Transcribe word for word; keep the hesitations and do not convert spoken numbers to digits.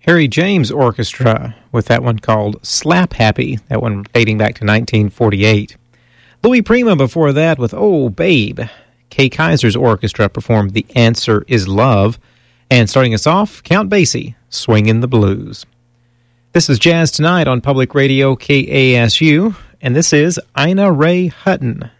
Harry James Orchestra with that one called Slap Happy, that one dating back to nineteen forty-eight. Louis Prima before that with Oh Babe. Kay Kaiser's orchestra performed The Answer is Love. And starting us off, Count Basie, Swingin' the Blues. This is Jazz Tonight on Public Radio K A S U, and this is Ina Ray Hutton.